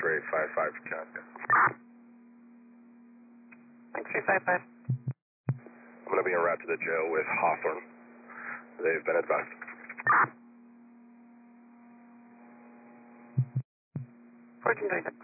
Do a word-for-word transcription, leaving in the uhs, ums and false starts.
three five five, contact. Point three five five. I'm going to be en route to the jail with Hawthorne. They've been advised. fourteen twenty-seven.